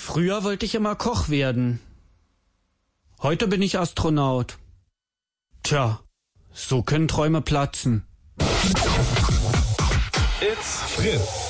Früher wollte ich immer Koch werden. Heute bin ich Astronaut. Tja, so können Träume platzen. It's Fritz.